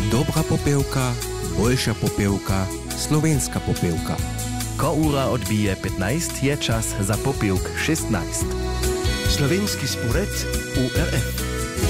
Dobra popevka, boljša popevka, slovenska popevka. Ko ura odbije 15, je čas za popevk 16. Slovenski spored URF.